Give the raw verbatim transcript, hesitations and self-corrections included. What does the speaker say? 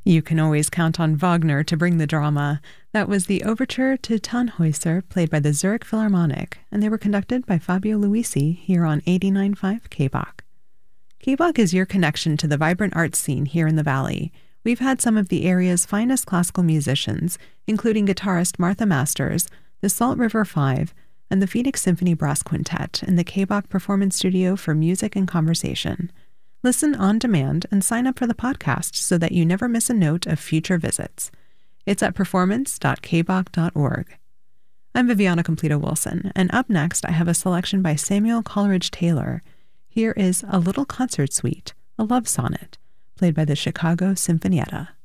You can always count on Wagner to bring the drama. That was the overture to Tannhäuser, played by the Zurich Philharmonic, and they were conducted by Fabio Luisi here on eighty-nine point five K B O C. K B O C is your connection to the vibrant arts scene here in the Valley. We've had some of the area's finest classical musicians, including guitarist Martha Masters, the Salt River Five, and the Phoenix Symphony Brass Quintet in the K B O C Performance Studio for music and conversation. Listen on demand and sign up for the podcast so that you never miss a note of future visits. It's at performance dot k b o c dot org. I'm Viviana Completo Wilson, and up next I have a selection by Samuel Coleridge Taylor. Here is A Little Concert Suite, a love sonnet, played by the Chicago Sinfonietta.